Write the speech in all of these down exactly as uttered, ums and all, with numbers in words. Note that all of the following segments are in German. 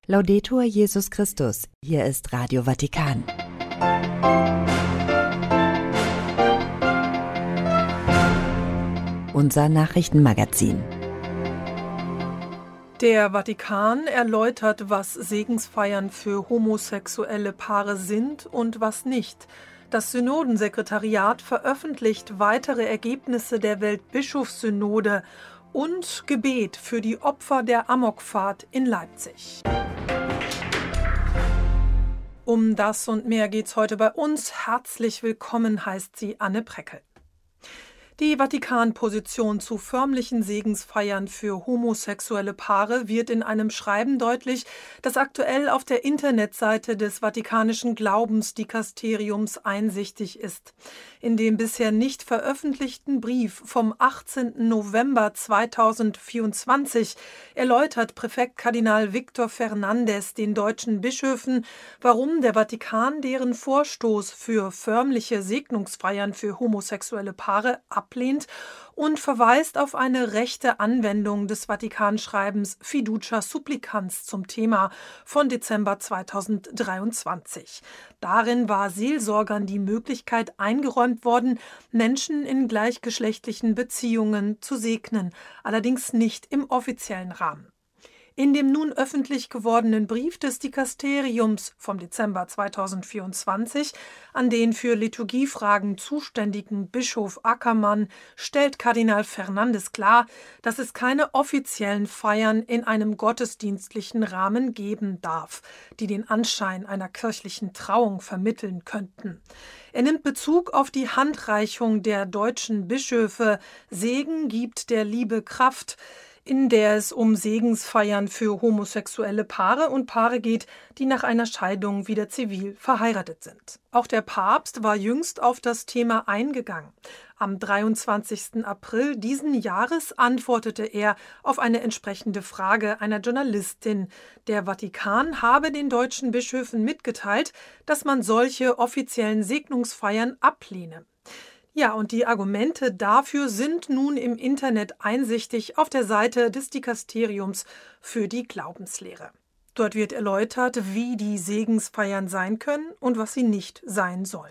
Laudetur Jesus Christus, hier ist Radio Vatikan. Unser Nachrichtenmagazin. Der Vatikan erläutert, was Segensfeiern für homosexuelle Paare sind und was nicht. Das Synodensekretariat veröffentlicht weitere Ergebnisse der Weltbischofssynode und Gebet für die Opfer der Amokfahrt in Leipzig. Um das und mehr geht's heute bei uns. Herzlich willkommen, heißt sie Anne Preckel. Die Vatikan-Position zu förmlichen Segensfeiern für homosexuelle Paare wird in einem Schreiben deutlich, das aktuell auf der Internetseite des Vatikanischen Glaubensdikasteriums einsichtig ist. In dem bisher nicht veröffentlichten Brief vom achtzehnten November zweitausendvierundzwanzig erläutert Präfekt Kardinal Victor Fernández den deutschen Bischöfen, warum der Vatikan deren Vorstoß für förmliche Segnungsfeiern für homosexuelle Paare ablehnt und verweist auf eine rechte Anwendung des Vatikanschreibens Fiducia Supplicans zum Thema von Dezember zweitausenddreiundzwanzig. Darin war Seelsorgern die Möglichkeit eingeräumt worden, Menschen in gleichgeschlechtlichen Beziehungen zu segnen, allerdings nicht im offiziellen Rahmen. In dem nun öffentlich gewordenen Brief des Dikasteriums vom Dezember zweitausendvierundzwanzig an den für Liturgiefragen zuständigen Bischof Ackermann stellt Kardinal Fernández klar, dass es keine offiziellen Feiern in einem gottesdienstlichen Rahmen geben darf, die den Anschein einer kirchlichen Trauung vermitteln könnten. Er nimmt Bezug auf die Handreichung der deutschen Bischöfe »Segen gibt der Liebe Kraft«, in der es um Segensfeiern für homosexuelle Paare und Paare geht, die nach einer Scheidung wieder zivil verheiratet sind. Auch der Papst war jüngst auf das Thema eingegangen. Am dreiundzwanzigsten April diesen Jahres antwortete er auf eine entsprechende Frage einer Journalistin. Der Vatikan habe den deutschen Bischöfen mitgeteilt, dass man solche offiziellen Segnungsfeiern ablehne. Ja, und die Argumente dafür sind nun im Internet einsichtig auf der Seite des Dikasteriums für die Glaubenslehre. Dort wird erläutert, wie die Segensfeiern sein können und was sie nicht sein sollen.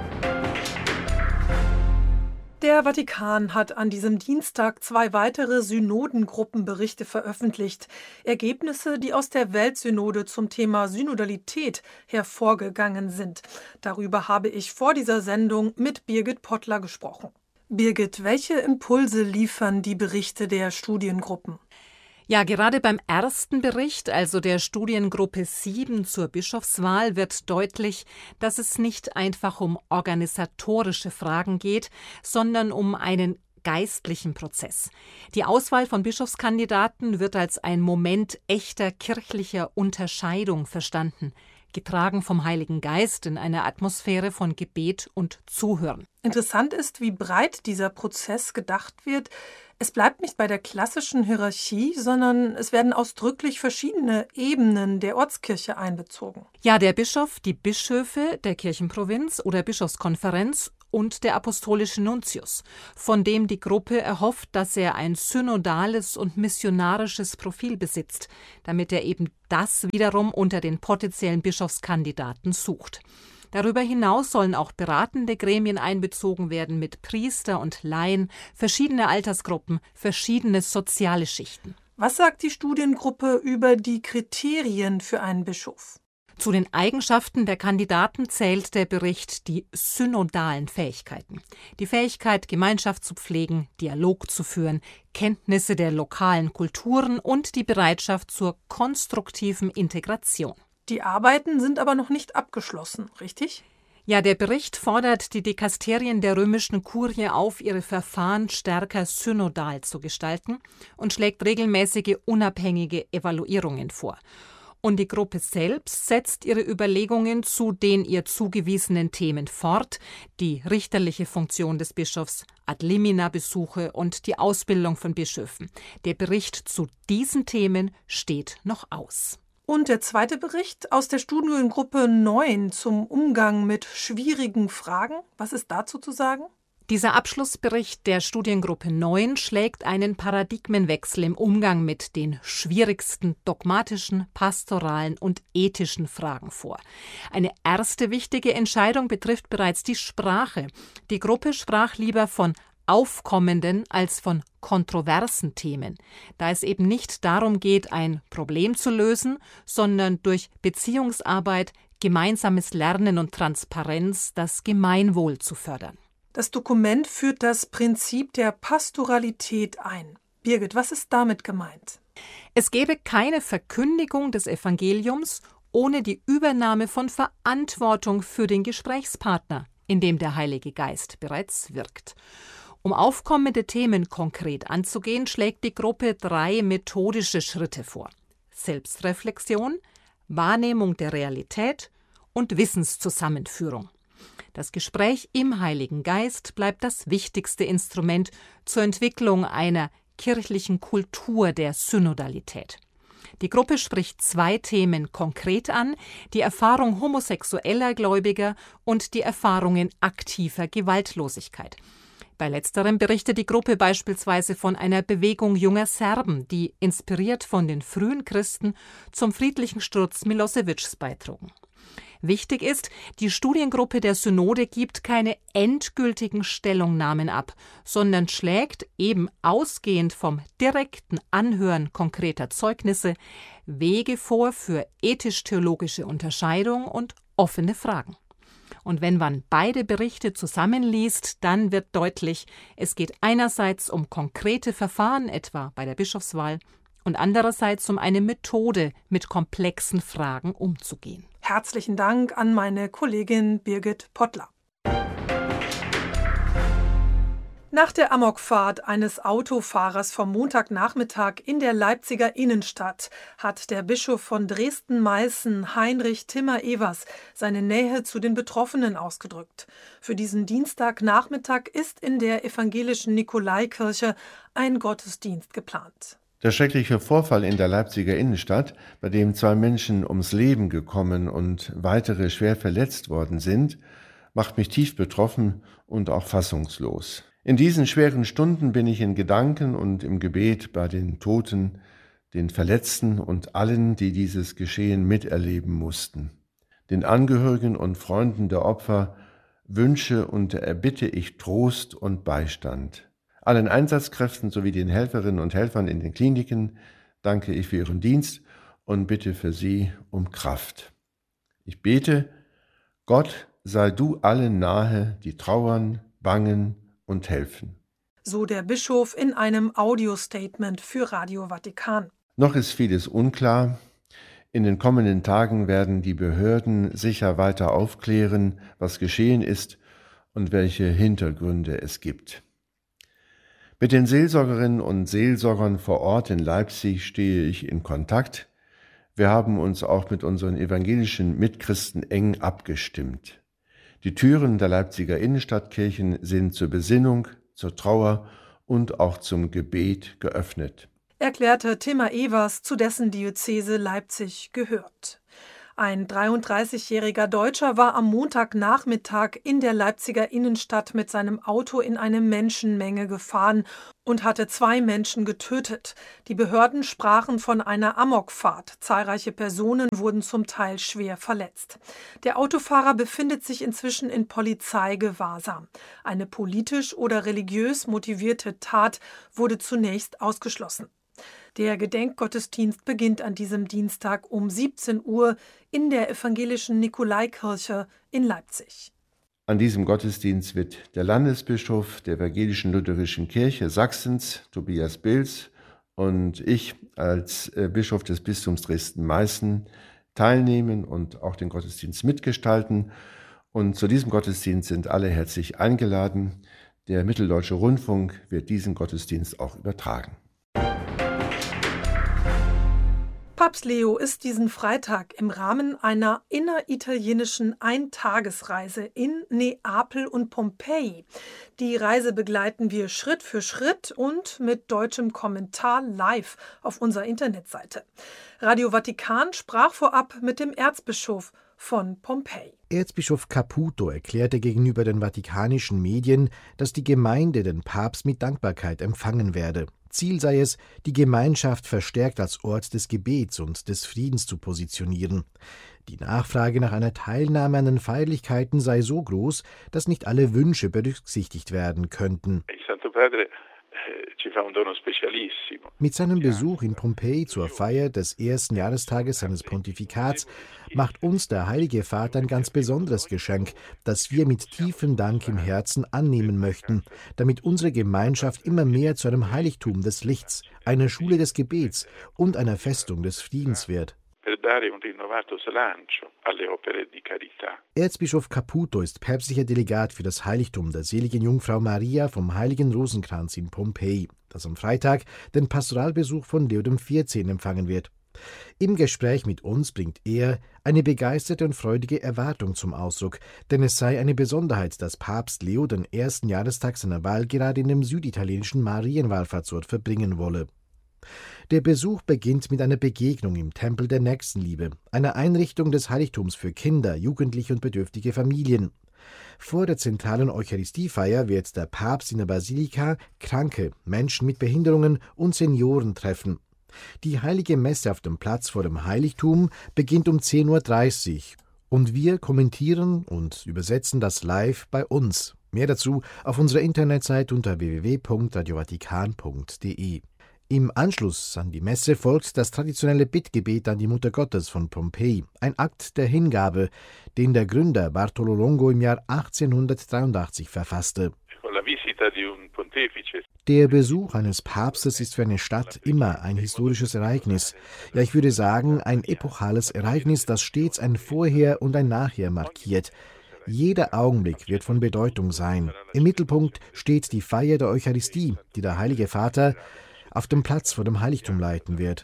Der Vatikan hat an diesem Dienstag zwei weitere Synodengruppenberichte veröffentlicht. Ergebnisse, die aus der Weltsynode zum Thema Synodalität hervorgegangen sind. Darüber habe ich vor dieser Sendung mit Birgit Pottler gesprochen. Birgit, welche Impulse liefern die Berichte der Studiengruppen? Ja, gerade beim ersten Bericht, also der Studiengruppe sieben zur Bischofswahl, wird deutlich, dass es nicht einfach um organisatorische Fragen geht, sondern um einen geistlichen Prozess. Die Auswahl von Bischofskandidaten wird als ein Moment echter kirchlicher Unterscheidung verstanden, getragen vom Heiligen Geist in einer Atmosphäre von Gebet und Zuhören. Interessant ist, wie breit dieser Prozess gedacht wird. Es bleibt nicht bei der klassischen Hierarchie, sondern es werden ausdrücklich verschiedene Ebenen der Ortskirche einbezogen. Ja, der Bischof, die Bischöfe der Kirchenprovinz oder Bischofskonferenz und der apostolische Nuntius, von dem die Gruppe erhofft, dass er ein synodales und missionarisches Profil besitzt, damit er eben das wiederum unter den potenziellen Bischofskandidaten sucht. Darüber hinaus sollen auch beratende Gremien einbezogen werden mit Priester und Laien, verschiedene Altersgruppen, verschiedene soziale Schichten. Was sagt die Studiengruppe über die Kriterien für einen Bischof? Zu den Eigenschaften der Kandidaten zählt der Bericht die synodalen Fähigkeiten. Die Fähigkeit, Gemeinschaft zu pflegen, Dialog zu führen, Kenntnisse der lokalen Kulturen und die Bereitschaft zur konstruktiven Integration. Die Arbeiten sind aber noch nicht abgeschlossen, richtig? Ja, der Bericht fordert die Dikasterien der römischen Kurie auf, ihre Verfahren stärker synodal zu gestalten und schlägt regelmäßige unabhängige Evaluierungen vor. Und die Gruppe selbst setzt ihre Überlegungen zu den ihr zugewiesenen Themen fort, die richterliche Funktion des Bischofs, Ad-limina-Besuche und die Ausbildung von Bischöfen. Der Bericht zu diesen Themen steht noch aus. Und der zweite Bericht aus der Studiengruppe neun zum Umgang mit schwierigen Fragen. Was ist dazu zu sagen? Dieser Abschlussbericht der Studiengruppe neun schlägt einen Paradigmenwechsel im Umgang mit den schwierigsten dogmatischen, pastoralen und ethischen Fragen vor. Eine erste wichtige Entscheidung betrifft bereits die Sprache. Die Gruppe sprach lieber von aufkommenden als von kontroversen Themen, da es eben nicht darum geht, ein Problem zu lösen, sondern durch Beziehungsarbeit, gemeinsames Lernen und Transparenz das Gemeinwohl zu fördern. Das Dokument führt das Prinzip der Pastoralität ein. Birgit, was ist damit gemeint? Es gäbe keine Verkündigung des Evangeliums ohne die Übernahme von Verantwortung für den Gesprächspartner, in dem der Heilige Geist bereits wirkt. Um aufkommende Themen konkret anzugehen, schlägt die Gruppe drei methodische Schritte vor: Selbstreflexion, Wahrnehmung der Realität und Wissenszusammenführung. Das Gespräch im Heiligen Geist bleibt das wichtigste Instrument zur Entwicklung einer kirchlichen Kultur der Synodalität. Die Gruppe spricht zwei Themen konkret an: die Erfahrung homosexueller Gläubiger und die Erfahrungen aktiver Gewaltlosigkeit. Bei letzterem berichtet die Gruppe beispielsweise von einer Bewegung junger Serben, die, inspiriert von den frühen Christen, zum friedlichen Sturz Milosewitschs beitrugen. Wichtig ist, die Studiengruppe der Synode gibt keine endgültigen Stellungnahmen ab, sondern schlägt, eben ausgehend vom direkten Anhören konkreter Zeugnisse, Wege vor für ethisch-theologische Unterscheidung und offene Fragen. Und wenn man beide Berichte zusammenliest, dann wird deutlich, es geht einerseits um konkrete Verfahren, etwa bei der Bischofswahl, und andererseits um eine Methode, mit komplexen Fragen umzugehen. Herzlichen Dank an meine Kollegin Birgit Pottler. Nach der Amokfahrt eines Autofahrers vom Montagnachmittag in der Leipziger Innenstadt hat der Bischof von Dresden-Meißen, Heinrich Timmer-Evers, seine Nähe zu den Betroffenen ausgedrückt. Für diesen Dienstagnachmittag ist in der evangelischen Nikolaikirche ein Gottesdienst geplant. Der schreckliche Vorfall in der Leipziger Innenstadt, bei dem zwei Menschen ums Leben gekommen und weitere schwer verletzt worden sind, macht mich tief betroffen und auch fassungslos. In diesen schweren Stunden bin ich in Gedanken und im Gebet bei den Toten, den Verletzten und allen, die dieses Geschehen miterleben mussten. Den Angehörigen und Freunden der Opfer wünsche und erbitte ich Trost und Beistand. Allen Einsatzkräften sowie den Helferinnen und Helfern in den Kliniken danke ich für ihren Dienst und bitte für sie um Kraft. Ich bete, Gott sei du allen nahe, die trauern, bangen und helfen. So der Bischof in einem Audiostatement für Radio Vatikan. Noch ist vieles unklar. In den kommenden Tagen werden die Behörden sicher weiter aufklären, was geschehen ist und welche Hintergründe es gibt. Mit den Seelsorgerinnen und Seelsorgern vor Ort in Leipzig stehe ich in Kontakt. Wir haben uns auch mit unseren evangelischen Mitchristen eng abgestimmt. Die Türen der Leipziger Innenstadtkirchen sind zur Besinnung, zur Trauer und auch zum Gebet geöffnet, erklärte Timmer-Evers, zu dessen Diözese Leipzig gehört. Ein dreiunddreißigjähriger Deutscher war am Montagnachmittag in der Leipziger Innenstadt mit seinem Auto in eine Menschenmenge gefahren und hatte zwei Menschen getötet. Die Behörden sprachen von einer Amokfahrt. Zahlreiche Personen wurden zum Teil schwer verletzt. Der Autofahrer befindet sich inzwischen in Polizeigewahrsam. Eine politisch oder religiös motivierte Tat wurde zunächst ausgeschlossen. Der Gedenkgottesdienst beginnt an diesem Dienstag um siebzehn Uhr in der evangelischen Nikolaikirche in Leipzig. An diesem Gottesdienst wird der Landesbischof der Evangelischen Lutherischen Kirche Sachsens, Tobias Bilz, und ich als Bischof des Bistums Dresden-Meißen teilnehmen und auch den Gottesdienst mitgestalten. Und zu diesem Gottesdienst sind alle herzlich eingeladen. Der Mitteldeutsche Rundfunk wird diesen Gottesdienst auch übertragen. Papst Leo ist diesen Freitag im Rahmen einer inneritalienischen Eintagesreise in Neapel und Pompeji. Die Reise begleiten wir Schritt für Schritt und mit deutschem Kommentar live auf unserer Internetseite. Radio Vatikan sprach vorab mit dem Erzbischof von Pompeji. Erzbischof Caputo erklärte gegenüber den vatikanischen Medien, dass die Gemeinde den Papst mit Dankbarkeit empfangen werde. Ziel sei es, die Gemeinschaft verstärkt als Ort des Gebets und des Friedens zu positionieren. Die Nachfrage nach einer Teilnahme an den Feierlichkeiten sei so groß, dass nicht alle Wünsche berücksichtigt werden könnten. Mit seinem Besuch in Pompeji zur Feier des ersten Jahrestages seines Pontifikats macht uns der Heilige Vater ein ganz besonderes Geschenk, das wir mit tiefem Dank im Herzen annehmen möchten, damit unsere Gemeinschaft immer mehr zu einem Heiligtum des Lichts, einer Schule des Gebets und einer Festung des Friedens wird. Erzbischof Caputo ist päpstlicher Delegat für das Heiligtum der seligen Jungfrau Maria vom Heiligen Rosenkranz in Pompeji, das am Freitag den Pastoralbesuch von Leo der vierzehnten empfangen wird. Im Gespräch mit uns bringt er eine begeisterte und freudige Erwartung zum Ausdruck, denn es sei eine Besonderheit, dass Papst Leo den ersten Jahrestag seiner Wahl gerade in dem süditalienischen Marienwallfahrtsort verbringen wolle. Der Besuch beginnt mit einer Begegnung im Tempel der Nächstenliebe, einer Einrichtung des Heiligtums für Kinder, Jugendliche und bedürftige Familien. Vor der zentralen Eucharistiefeier wird der Papst in der Basilika Kranke, Menschen mit Behinderungen und Senioren treffen. Die heilige Messe auf dem Platz vor dem Heiligtum beginnt um zehn Uhr dreißig und wir kommentieren und übersetzen das live bei uns. Mehr dazu auf unserer Internetseite unter w w w punkt radio vatikan punkt d e. Im Anschluss an die Messe folgt das traditionelle Bittgebet an die Mutter Gottes von Pompeji, ein Akt der Hingabe, den der Gründer Bartolo Longo im Jahr achtzehnhundertdreiundachtzig verfasste. Der Besuch eines Papstes ist für eine Stadt immer ein historisches Ereignis. Ja, ich würde sagen, ein epochales Ereignis, das stets ein Vorher und ein Nachher markiert. Jeder Augenblick wird von Bedeutung sein. Im Mittelpunkt steht die Feier der Eucharistie, die der Heilige Vater auf dem Platz vor dem Heiligtum leiten wird.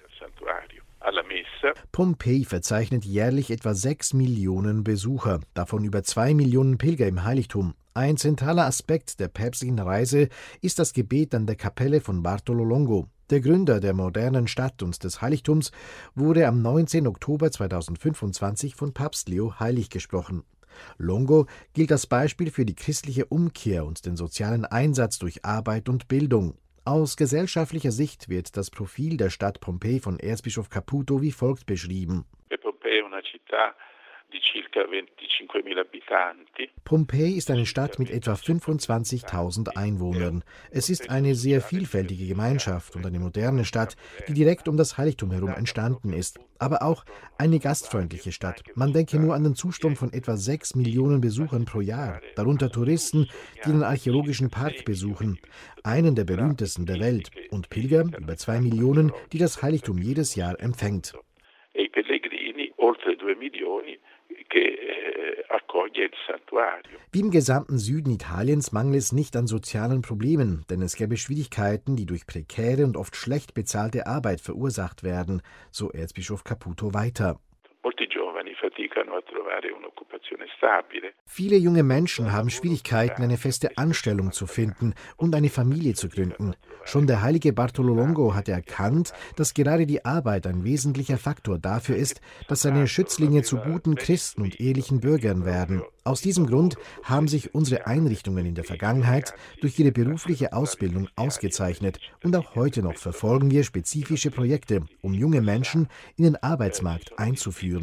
Pompeji verzeichnet jährlich etwa sechs Millionen Besucher, davon über zwei Millionen Pilger im Heiligtum. Ein zentraler Aspekt der päpstlichen Reise ist das Gebet an der Kapelle von Bartolo Longo. Der Gründer der modernen Stadt und des Heiligtums wurde am neunzehnten Oktober zweitausendfünfundzwanzig von Papst Leo heilig gesprochen. Longo gilt als Beispiel für die christliche Umkehr und den sozialen Einsatz durch Arbeit und Bildung. Aus gesellschaftlicher Sicht wird das Profil der Stadt Pompeji von Erzbischof Caputo wie folgt beschrieben. Pompeji ist eine Stadt mit etwa fünfundzwanzigtausend Einwohnern. Es ist eine sehr vielfältige Gemeinschaft und eine moderne Stadt, die direkt um das Heiligtum herum entstanden ist. Aber auch eine gastfreundliche Stadt. Man denke nur an den Zustrom von etwa sechs Millionen Besuchern pro Jahr, darunter Touristen, die den archäologischen Park besuchen, einen der berühmtesten der Welt, und Pilger, über zwei Millionen, die das Heiligtum jedes Jahr empfängt. Wie im gesamten Süden Italiens mangelt es nicht an sozialen Problemen, denn es gäbe Schwierigkeiten, die durch prekäre und oft schlecht bezahlte Arbeit verursacht werden, so Erzbischof Caputo weiter. Viele junge Menschen haben Schwierigkeiten, eine feste Anstellung zu finden und eine Familie zu gründen. Schon der heilige Bartolo Longo hatte erkannt, dass gerade die Arbeit ein wesentlicher Faktor dafür ist, dass seine Schützlinge zu guten Christen und ehrlichen Bürgern werden. Aus diesem Grund haben sich unsere Einrichtungen in der Vergangenheit durch ihre berufliche Ausbildung ausgezeichnet und auch heute noch verfolgen wir spezifische Projekte, um junge Menschen in den Arbeitsmarkt einzuführen.